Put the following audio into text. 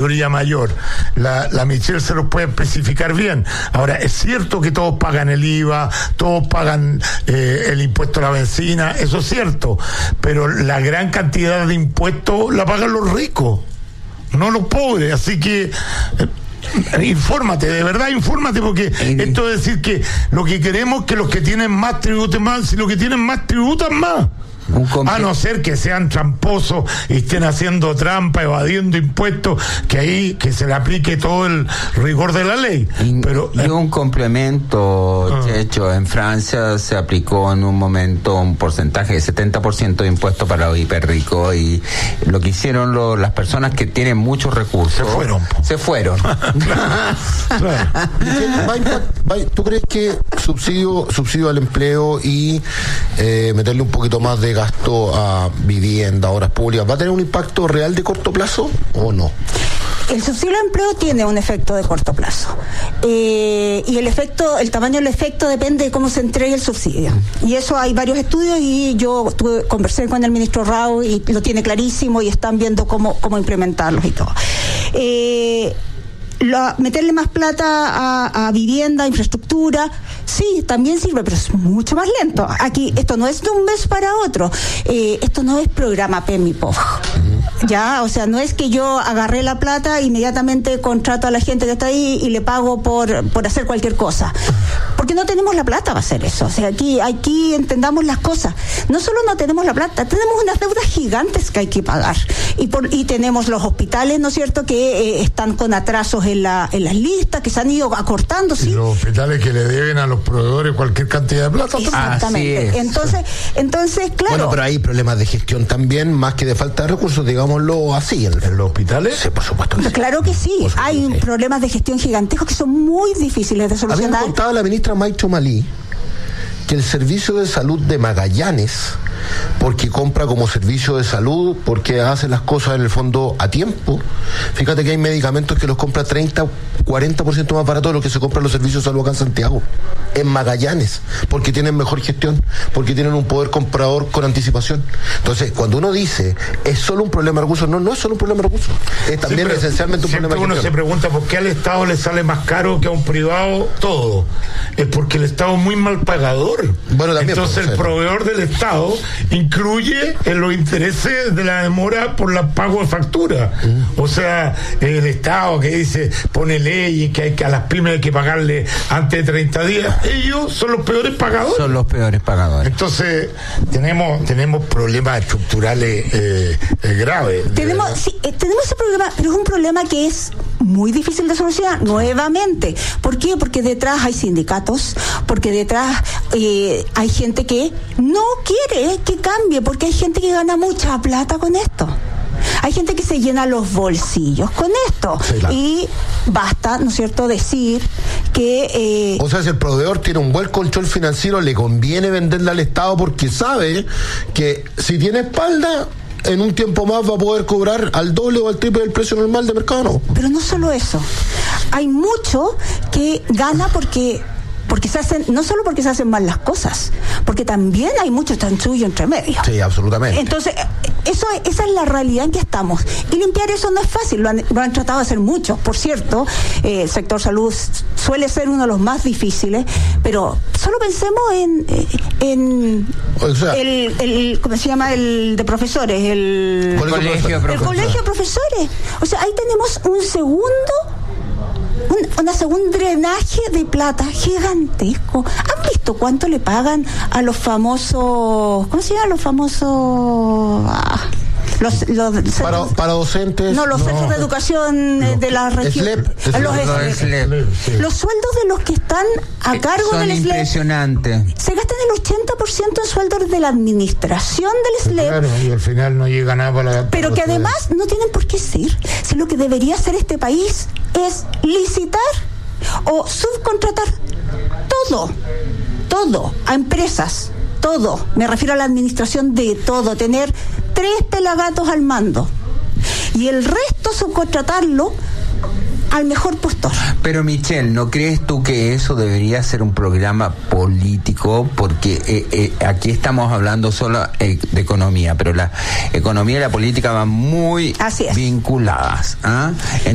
categoría mayor. La Michelle se los puede especificar bien. Ahora, es cierto que todos pagan el IVA, todos pagan el impuesto a la benzina, eso es cierto, pero la gran cantidad de impuestos la pagan los ricos, no los pobres, así que infórmate, de verdad infórmate, porque esto es decir que lo que queremos es que los que tienen más tributen más, si los que tienen más tributan más. A no ser que sean tramposos y estén haciendo trampa, evadiendo impuestos, que ahí que se le aplique todo el rigor de la ley. Pero y un complemento, Checho, en Francia se aplicó en un momento un porcentaje de 70% de impuestos para los hiperricos, y lo que hicieron las personas que tienen muchos recursos se fueron. Claro. ¿Tú crees que subsidio al empleo y meterle un poquito más de gasto a vivienda, obras públicas, va a tener un impacto real de corto plazo o no? El subsidio al empleo tiene un efecto de corto plazo, y el tamaño del efecto depende de cómo se entregue el subsidio, y eso hay varios estudios, y yo conversé con el ministro Rao y lo tiene clarísimo, y están viendo cómo implementarlos y todo. Meterle más plata a vivienda, infraestructura, sí, también sirve, pero es mucho más lento. Aquí, esto no es de un mes para otro. Esto no es programa PEMIPOF. Ya, o sea, no es que yo agarré la plata, inmediatamente contrato a la gente que está ahí y le pago por hacer cualquier cosa. Porque no tenemos la plata para hacer eso. O sea, aquí entendamos las cosas. No solo no tenemos la plata, tenemos unas deudas gigantes que hay que pagar. Y tenemos los hospitales, ¿no es cierto?, que están con atrasos en las listas, que se han ido acortando, ¿sí? Y los hospitales que le deben a los proveedores cualquier cantidad de plata. Exactamente. Entonces, claro. Bueno, pero hay problemas de gestión también, más que de falta de recursos, digámoslo así. ¿En los hospitales? Sí, por supuesto. Claro que sí. Hay problemas de gestión gigantescos que son muy difíciles de solucionar. Había contado la ministra Maicho Malí que el servicio de salud de Magallanes, porque compra como servicio de salud, porque hace las cosas en el fondo a tiempo, fíjate que hay medicamentos que los compra 30, 40% más barato de lo que se compra en los servicios de salud acá en Santiago, en Magallanes, porque tienen mejor gestión, porque tienen un poder comprador con anticipación. Entonces, cuando uno dice, es solo un problema de recursos, no es solo un problema de recursos, es también esencialmente un problema de gestión. Uno se pregunta por qué al Estado le sale más caro que a un privado todo. Es porque el Estado es muy mal pagador. Bueno, también, entonces el proveedor del Estado incluye en los intereses de la demora por la pago de factura. O sea, el Estado que dice, pone leyes que a las pymes hay que pagarle antes de 30 días, ellos son los peores pagadores. Son los peores pagadores. Entonces tenemos problemas estructurales graves. Tenemos ese problema, pero es un problema que es muy difícil de solucionar nuevamente. ¿Por qué? Porque detrás hay sindicatos, porque detrás hay gente que no quiere que cambie, porque hay gente que gana mucha plata con esto. Hay gente que se llena los bolsillos con esto. Sí, claro. Y basta, ¿no es cierto?, decir que... O sea, si el proveedor tiene un buen control financiero, le conviene venderle al Estado porque sabe que si tiene espalda, en un tiempo más va a poder cobrar al doble o al triple del precio normal de mercado, ¿no? Pero no solo eso. Hay mucho que gana porque se hacen, no solo porque se hacen mal las cosas, porque también hay mucho chanchullo entre medio. Sí, absolutamente. Entonces, esa es la realidad en que estamos. Y limpiar eso no es fácil, lo han tratado de hacer muchos. Por cierto, el sector salud suele ser uno de los más difíciles, pero solo pensemos en o sea, ¿cómo se llama? El de profesores, el colegio de profesores. O sea, ahí tenemos un segundo drenaje de plata gigantesco. ¿Han visto cuánto le pagan a los famosos, ¿cómo se llama? Los famosos para docentes. No, los centros de educación de la región. Los sueldos de los que están a cargo son del SLEP impresionantes. se gastan el 80% en sueldos de la administración del SLEP. Claro, y al final no llega nada para pero que además no tienen por qué ser. Si lo que debería hacer este país es licitar o subcontratar todo a empresas. Todo, me refiero a la administración de todo, tener 3 pelagatos al mando y el resto subcontratarlo al mejor postor. Pero Michelle, ¿no crees tú que eso debería ser un programa político? Porque aquí estamos hablando solo de economía, pero la economía y la política van muy vinculadas, ¿ah?